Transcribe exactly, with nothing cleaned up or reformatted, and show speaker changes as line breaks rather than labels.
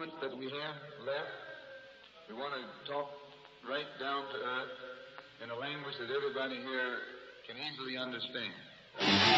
moments that we have left, we want to talk right down to earth in a language that everybody here can easily understand.